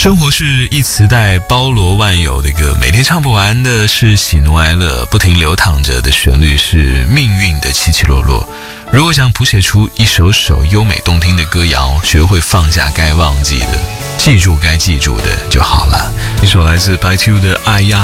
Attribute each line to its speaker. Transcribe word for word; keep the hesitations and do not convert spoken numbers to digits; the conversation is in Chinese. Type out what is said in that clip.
Speaker 1: 生活是一磁带包罗万有的一个，每天唱不完的是喜怒哀乐，不停流淌着的旋律是命运的起起落落。如果想谱写出一首首优美动听的歌谣，学会放下该忘记的，记住该记住的就好了。一首来自白 Two 的爱呀